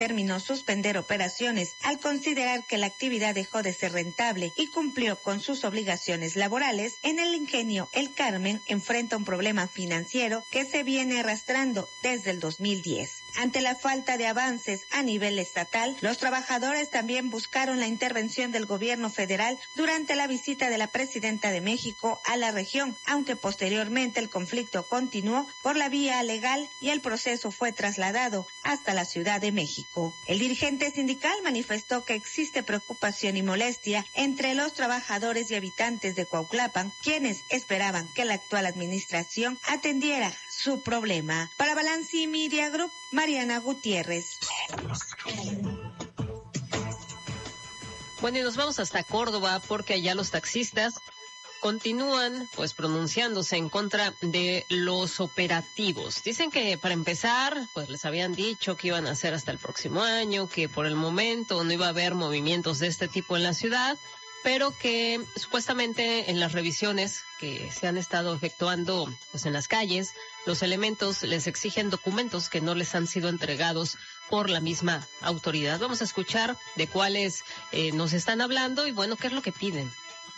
determinó suspender operaciones al considerar que la actividad dejó de ser rentable y cumplió con sus obligaciones laborales. En el ingenio El Carmen enfrenta un problema financiero que se viene arrastrando desde el 2010. Ante la falta de avances a nivel estatal, los trabajadores también buscaron la intervención del gobierno federal durante la visita de la presidenta de México a la región, aunque posteriormente el conflicto continuó por la vía legal y el proceso fue trasladado hasta la Ciudad de México. El dirigente sindical manifestó que existe preocupación y molestia entre los trabajadores y habitantes de Cuauhtlapan, quienes esperaban que la actual administración atendiera su problema. Para Balanci Media Group, Mariana Gutiérrez. Bueno, y nos vamos hasta Córdoba porque allá los taxistas continúan pronunciándose en contra de los operativos. Dicen que para empezar, les habían dicho que iban a hacer hasta el próximo año, que por el momento no iba a haber movimientos de este tipo en la ciudad, pero que supuestamente en las revisiones que se han estado efectuando en las calles, los elementos les exigen documentos que no les han sido entregados por la misma autoridad. Vamos a escuchar de cuáles nos están hablando y qué es lo que piden.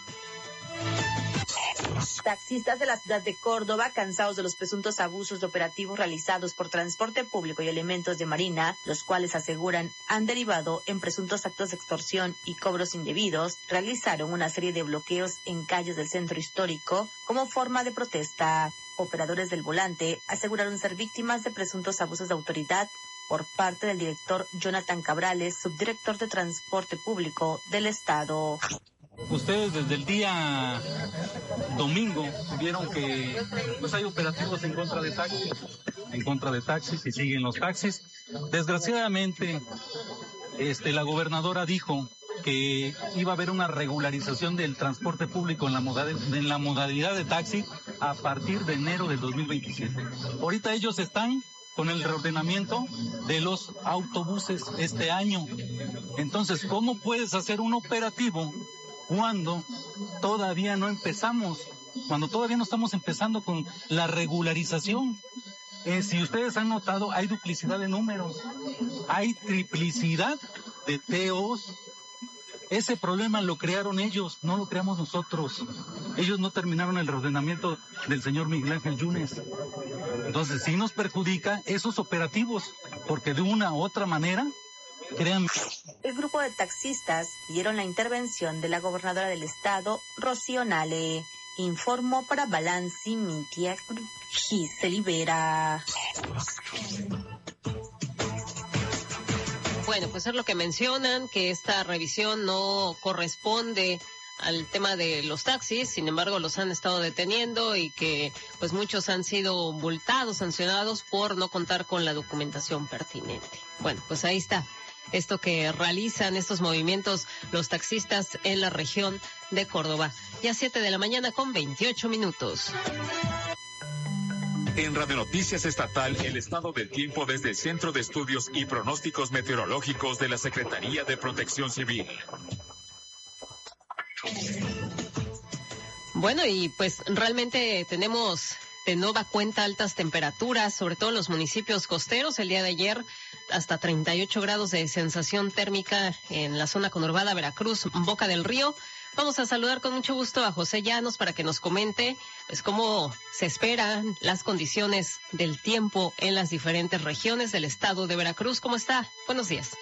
Taxistas de la ciudad de Córdoba, cansados de los presuntos abusos de operativos realizados por transporte público y elementos de Marina, los cuales aseguran han derivado en presuntos actos de extorsión y cobros indebidos, realizaron una serie de bloqueos en calles del centro histórico como forma de protesta. Operadores del volante aseguraron ser víctimas de presuntos abusos de autoridad por parte del director Jonathan Cabrales, subdirector de transporte público del estado. Ustedes desde el día domingo vieron que hay operativos en contra de taxis y siguen los taxis. Desgraciadamente, la gobernadora dijo que iba a haber una regularización del transporte público en la modalidad de taxi a partir de enero del 2027. Ahorita ellos están con el reordenamiento de los autobuses este año. Entonces, ¿cómo puedes hacer un operativo cuando todavía no empezamos, cuando todavía no estamos empezando con la regularización? Si ustedes han notado, hay duplicidad de números, hay triplicidad de TOs. Ese problema lo crearon ellos, no lo creamos nosotros. Ellos no terminaron el reordenamiento del señor Miguel Ángel Yunes. Entonces sí nos perjudica esos operativos, porque de una u otra manera crean. El grupo de taxistas pidieron la intervención de la gobernadora del estado, Rocío Nale. Informó para Balanci Media Group, Giselle Vera. Pues es lo que mencionan, que esta revisión no corresponde al tema de los taxis, sin embargo los han estado deteniendo y que muchos han sido multados, sancionados por no contar con la documentación pertinente. Ahí está esto que realizan estos movimientos los taxistas en la región de Córdoba. Ya 7:28 a.m. En Radio Noticias Estatal, el estado del tiempo desde el Centro de Estudios y Pronósticos Meteorológicos de la Secretaría de Protección Civil. Realmente tenemos de nueva cuenta altas temperaturas, sobre todo en los municipios costeros. El día de ayer hasta 38 grados de sensación térmica en la zona conurbada Veracruz, Boca del Río. Vamos a saludar con mucho gusto a José Llanos para que nos comente cómo se esperan las condiciones del tiempo en las diferentes regiones del estado de Veracruz. ¿Cómo está? Buenos días.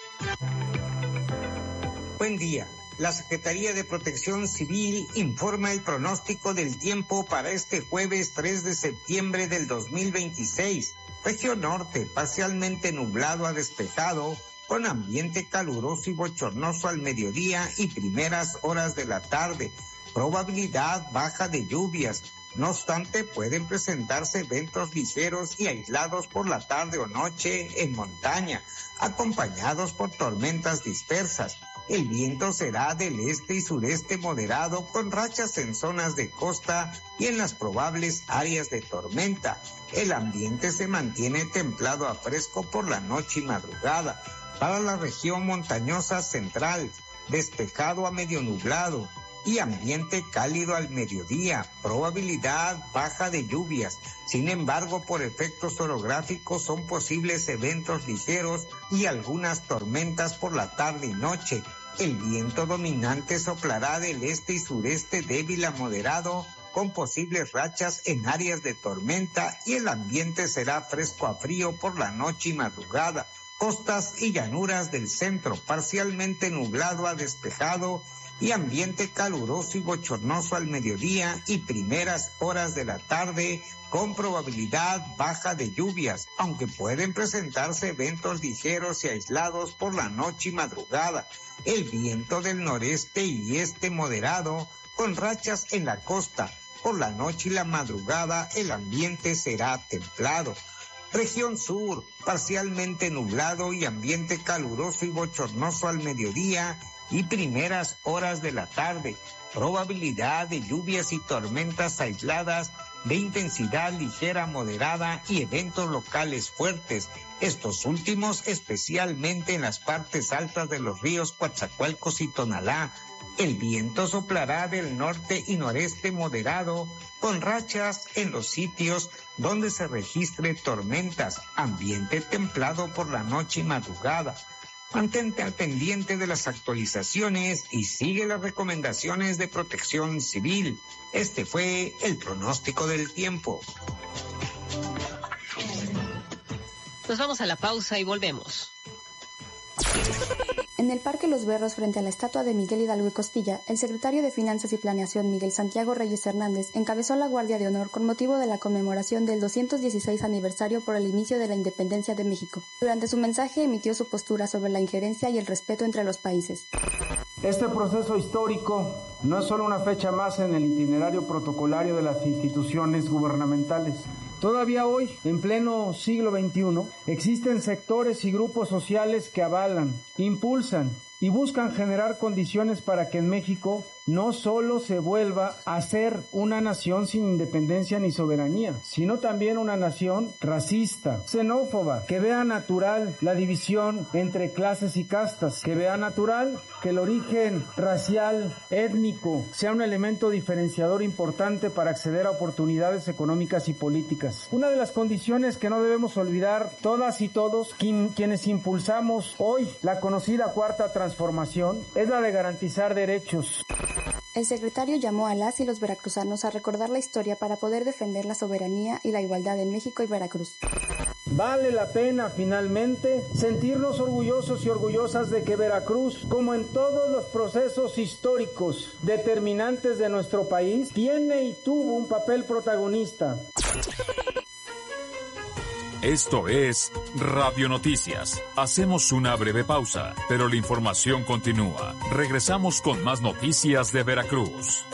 Buen día. La Secretaría de Protección Civil informa el pronóstico del tiempo para este jueves 3 de septiembre del 2026. Región norte, parcialmente nublado a despejado, con ambiente caluroso y bochornoso al mediodía y primeras horas de la tarde. Probabilidad baja de lluvias. No obstante, pueden presentarse vientos ligeros y aislados por la tarde o noche en montaña, acompañados por tormentas dispersas. El viento será del este y sureste moderado, con rachas en zonas de costa y en las probables áreas de tormenta. El ambiente se mantiene templado a fresco por la noche y madrugada. Para la región montañosa central, despejado a medio nublado. y ambiente cálido al mediodía, probabilidad baja de lluvias. Sin embargo, por efectos orográficos son posibles eventos ligeros y algunas tormentas por la tarde y noche. El viento dominante soplará del este y sureste débil a moderado, con posibles rachas en áreas de tormenta, y el ambiente será fresco a frío por la noche y madrugada. Costas y llanuras del centro parcialmente nublado a despejado y ambiente caluroso y bochornoso al mediodía y primeras horas de la tarde, con probabilidad baja de lluvias, aunque pueden presentarse eventos ligeros y aislados por la noche y madrugada. El viento del noreste y este moderado, con rachas en la costa. Por la noche y la madrugada el ambiente será templado. Región sur, parcialmente nublado y ambiente caluroso y bochornoso al mediodía y primeras horas de la tarde. Probabilidad de lluvias y tormentas aisladas de intensidad ligera moderada y eventos locales fuertes, estos últimos especialmente en las partes altas de los ríos Coatzacoalcos y Tonalá. El viento soplará del norte y noreste moderado, con rachas en los sitios donde se registre tormentas, ambiente templado por la noche y madrugada. Mantente al pendiente de las actualizaciones y sigue las recomendaciones de Protección Civil. Este fue el pronóstico del tiempo. Nos vamos a la pausa y volvemos. En el Parque Los Berros, frente a la estatua de Miguel Hidalgo y Costilla, el secretario de Finanzas y Planeación, Miguel Santiago Reyes Hernández, encabezó la Guardia de Honor con motivo de la conmemoración del 216 aniversario por el inicio de la independencia de México. Durante su mensaje emitió su postura sobre la injerencia y el respeto entre los países. Este proceso histórico no es solo una fecha más en el itinerario protocolario de las instituciones gubernamentales. Todavía hoy, en pleno siglo XXI, existen sectores y grupos sociales que avalan, impulsan y buscan generar condiciones para que en México no solo se vuelva a ser una nación sin independencia ni soberanía, sino también una nación racista, xenófoba, que vea natural la división entre clases y castas, que vea natural que el origen racial, étnico, sea un elemento diferenciador importante para acceder a oportunidades económicas y políticas. Una de las condiciones que no debemos olvidar todas y todos quienes impulsamos hoy la conocida Cuarta Transformación es la de garantizar derechos. El secretario llamó a las y los veracruzanos a recordar la historia para poder defender la soberanía y la igualdad en México y Veracruz. Vale la pena, finalmente, sentirnos orgullosos y orgullosas de que Veracruz, como en todos los procesos históricos determinantes de nuestro país, tiene y tuvo un papel protagonista. Esto es Radio Noticias. Hacemos una breve pausa, pero la información continúa. Regresamos con más noticias de Veracruz.